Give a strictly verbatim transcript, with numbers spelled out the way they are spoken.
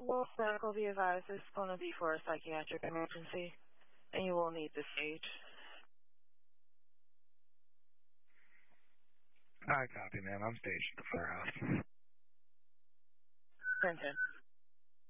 Wolf Medical, be advised, this is going to be for a psychiatric emergency, and you will need the stage. I copy, ma'am. I'm staged at the firehouse. ten ten.